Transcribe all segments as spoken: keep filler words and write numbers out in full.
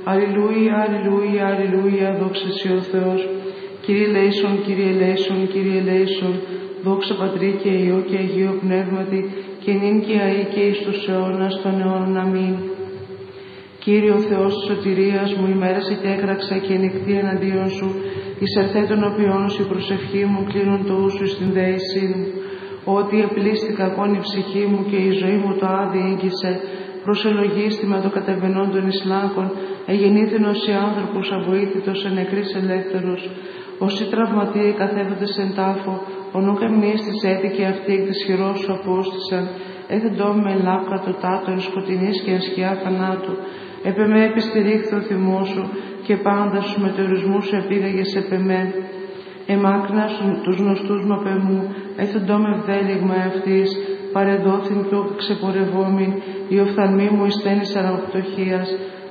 Αλληλούια, αλληλούια, αλληλούια, δόξα σοι ο Θεός. Κύριε ελέησον, Κύριε ελέησον, Κύριε ελέησον, δόξα Πατρί και Υιό και Αγίο Πνεύματι, και νυν και αεί και εις τους αιώνας των αιώνων. Αμήν. Κύριε ο Θεός της σωτηρίας μου, ημέρασε και έκραξα και νυχτή εναντίον σου, εισερθέ των οποίων σου η προσευχή μου, κλείνουν το ου σου εις την δέησή μου. Ότι επλήστηκα ακόν η ψυχή μου και η ζωή μου το άδει ήγγισε, προσελογίστη με το κατεβενόν των Ισλάκων, εγεννήθην ως οι άνθρωπος αβοήθητος εν νεκρής ελεύθερος. Όσοι τραυματίοι καθέβοντες εν τάφο, ο νου καμνής της έτη και αυτή εκ της χειρός σου απόστησαν, έθεντό με εν λάπκα το τάτο εν σκοτεινής και εν σκιά θανάτου. Επ' εμέ επιστηρίχθη ο θυμός σου και πάντα στους μετεωρισμούς σου επήγαγες επ' εμέ. Εμάκρινα τους γνωστούς μου απ' εμού, έθεντό με ευδέλιγμα αυτής, παρεδόθην και όκ ξεπορευόμην, η οφθαλμή μου εις τένης αραπτωχίας.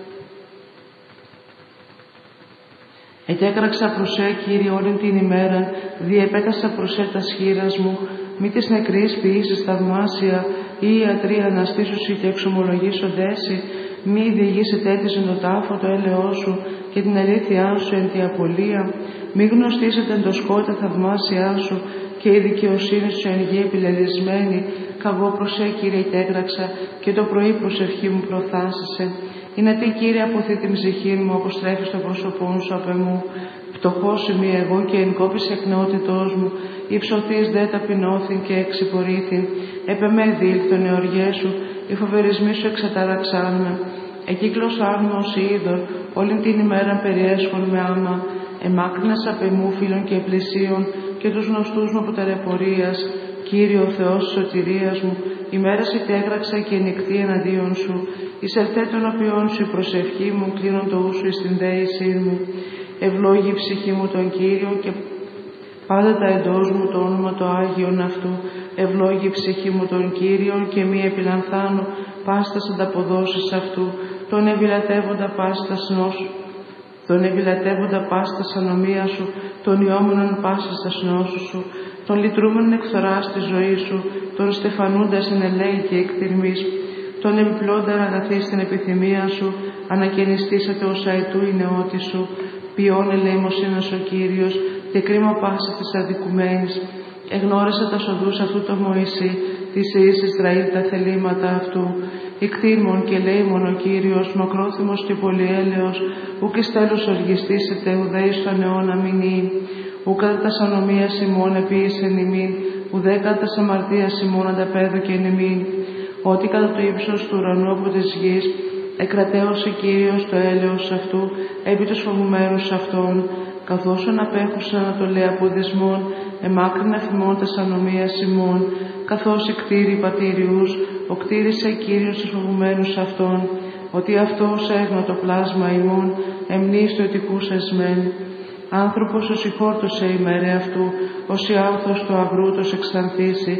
Εκέκραξα προς σε, Κύριε, όλη την ημέρα, διεπέτασα προς σε τας χείρας μου, μη της νεκρής ποιήσεις θαυμάσια, ή ιατροί αναστήσουσι και εξομολογήσοντέσι, μη διηγήσει τέτοιζεν το τάφο το έλεος σου και την αλήθειά σου εν τη απολία, μη γνωστήσετε εν το σκότα θαυμάσια σου και η δικαιοσύνη σου εν γη επιλελισμένη, καγώ προς σε, Κύριε, εκέκραξα και το πρωί προσευχή μου προθάσισε. Είναι τι, Κύριε, αποθεί την ψυχή μου, αποστρέφεις το πρόσωπό σου απ' εμού. Πτωχός είμαι εγώ και εν κόπης εκνεότητός μου, υψωθείς δε ταπεινώθην και εξυπορήθην. Επ' εμέ διήλθον οι οργές σου, οι φοβερισμοί σου εξαταραξάν με. Εκύκλωσάν με ως είδωρ, όλη την ημέρα περιέσχον με άμα. Εμάκρυνας απ' εμού φίλων και πλησίων και τους γνωστούς μου από ταλαιπωρίας. Κύριε ο Θεός της σωτηρίας μου, ημέρας ετέγραξα και νυχτή εναντίον σου, εισερθέ των οποίων σου η προσευχή μου, κλείνον το ου σου εις την δέησή μου. Ευλόγη η ψυχή μου τον Κύριο και πάντα τα εντός μου το όνομα το Άγιον αυτού. Ευλόγη η ψυχή μου τον Κύριον και μη επιλανθάνω πάστας ανταποδόσεις αυτού, τον ευηλατεύοντα πάστας νόσου. Τον ευηλατεύοντα πάστας ανομία σου, τον ιόμενον πάστας τας νόσου σου, τον λυτρούμενον εκθοράς τη ζωή σου, τον στεφανούντας εν ελέη και εκτιρμής, τον επιπλώνταρ αγαθή στην επιθυμία σου, ανακαινιστήσατε ως αετού η νεότη σου, ποιόν ελεημοσύνας ο Κύριος και κρίμα πάση της αδικουμένης. Εγνώρισα τα σοδούς αυτού το Μωυσή, της εις Ισραήλ τα θελήματα αυτού. Ικτήρμον και λέημον ο Κύριος, μακρόθυμος και πολυέλεος, ουκ εις τέλους οργιστήσετε, ουδέ εις τον αιώνα μηνύει. Ουκ κατά τας ανομίας ημών επίησεν ημίν, ουδέ κατά τας αμαρτίας ημών ανταπέδωκεν ημίν. Ότι κατά το ύψος του ουρανού από της γης, εκρατέωσε Κύριος το έλεος αυτού, επί τους φοβουμένους αυτών, καθώς αναπέχουσαν ανατολέ από δεσμών, εμάκρινα φημών τας ανομίας ημών, καθώς εκτήρη πατήριους, ο κτήρισε Κύριος τους φοβουμένους αυτών, ότι αυτός έγνω το πλάσμα ημών, εμνείς το ετικούς εσμέν. Άνθρωπος ως ηχόρτωσε η μέρε αυτού, ως η άνθος του αγρούτος εξανθήσει,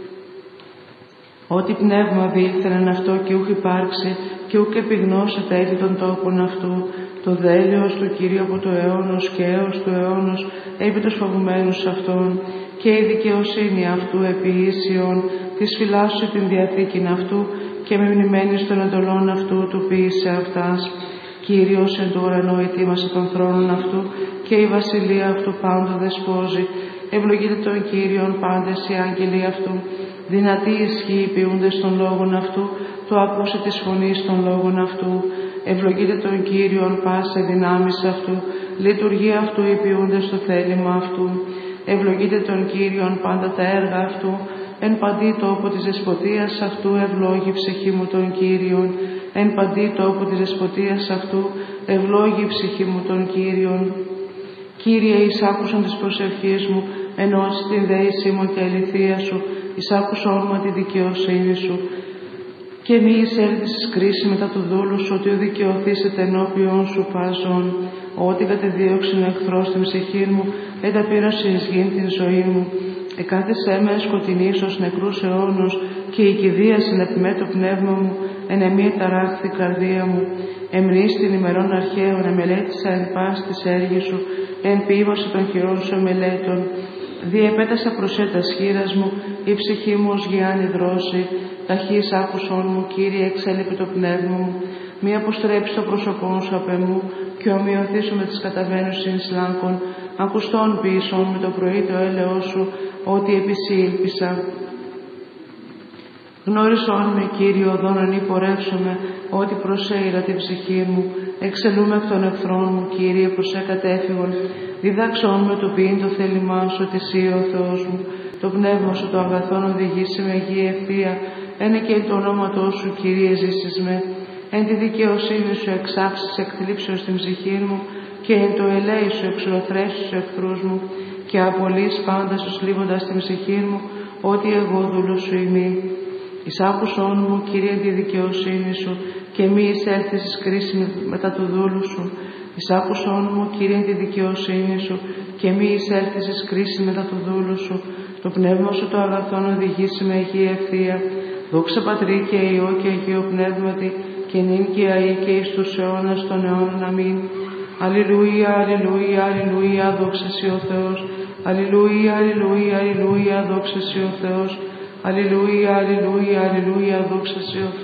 ότι πνεύμα διήλθεν αυτό και ούχ υπάρξει, και ούκ επιγνώσεται έτη των τόπων αυτού, το δέλεος του Κυρίου από το αιώνος και έως του αιώνος, επί τους φοβουμένους αυτών, και η δικαιοσύνη αυτού επί ίσιον, της φυλάσσου την διαθήκην αυτού, και με μνημένης των εντολών αυτού του ποιήσε αυτάς. Κύριος εν το ουρανό ετοίμασε των θρόνων αυτού, και η βασιλεία αυτού πάντο δεσπόζει. Ευλογείτε τον Κύριον πάντες οι άγγελοι αυτού. Δυνατοί ισχύει ποιούντες των λόγων αυτού, το ακούσε της φωνής των λόγων αυτού. Ευλογείτε τον Κύριον πάσε δυνάμεις αυτού, λειτουργεί αυτού οι ποιούντες το θέλημα αυτού. Ευλογείτε τον Κύριον πάντα τα έργα αυτού, εν παντή τόπο της δεσποτείας αυτού ευλόγη ψυχή μου τον Κύριον. Εν παντή τόπο της δεσποτείας αυτού ευλόγη ψυχή μου τον Κύριον. Κύριε, εισάκουσον της προσευχής μου, ενώσει την δέησή μου και αληθεία σου, εισάκουσον μα τη δικαιοσύνη σου. Και μη εισέλθεις εις κρίση μετά του δούλου σου, ότι ο δικαιωθήσετε ενώπιον σου παζών. Ότι κατεδίωξε ο εχθρός την ψυχή μου, εταπήρωσε εις γην την ζωή μου. Εκάθεσέ με σκοτεινής ως νεκρούς αιώνος, και η κηδεία συνεπιμέ το πνεύμα μου, εν εμή ταράχθη καρδία μου. Εμνείς την ημερών αρχαίων, εμελέτησα εν πάση της έργης σου, εν ποίημωση των χειρών σου εμελέτων. Διεπέτασα προς σε τας χείρας μου, η ψυχή μου ως γιάννη δρόση. Ταχύς άκουσον μου, Κύριε, εξέλιπε το πνεύμα μου. μη αποστρέψει το πρόσωπό σου απ' εμού, και ομοιωθήσω με τις καταβαίνουσιν λάγκων, ακουστών ποιησών με το πρωί το έλεος σου, ότι επισή ήλπισα. Γνώρισόν με, Κύριε, οδόν ανή πορεύσομαι, ότι προσέειρα την ψυχή μου. Εξελούμε εκ των εχθρών μου, Κύριε, προς εκατέφυγον. Διδάξόν με το ποιήν το θέλημά σου, ότι εσύ ο Θεός μου. Το πνεύμα σου το αγαθόν οδηγήσει με γη ευθεία. Ένε και το ονόματό σου, Κύριε, ζήσεις με. Εν τη δικαιοσύνη σου εξάξεις εκθλίψεως την ψυχή μου, και εν το ελέη σου εξολοθρέσεις τους εχθρούς μου, και απολύς πάντα σου σλίβοντας την ψυχή μου, ότι εγώ δούλος σου ημί. Εις άκουσόν μου, Κύριε, τη δικαιοσύνη σου, και μη εισέλθεις εις κρίση μετά του δούλου σου. Εις άκουσόν μου, Κύριε, τη δικαιοσύνη σου, και μη εισέλθεις εις κρίση μετά του δούλου σου. Το πνεύμα σου το αγαθόν οδηγήσει με γη ευθεία. Δόξα Πατρί και Υιό και Αγίο Πνεύματι, και νυν και αεί και εις τους αιώνας των αιώνων. Αμήν. Αλληλούια, αλληλούια, αλληλούια, δόξα σοι ο Θεός. Αλληλούια, αλληλούια, αλληλούια, δόξα σοι ο Θεός. Αλληλούια, αλληλούια, αλληλούια, δόξα σοι ο Θεός.